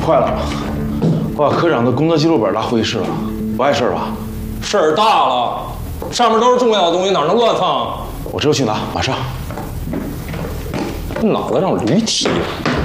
坏了，我把科长的工作记录本拉会议室了，不碍事吧？ 事儿大了，上面都是重要的东西，哪能乱放？ 我这就去拿，马上。 脑子让驴踢了。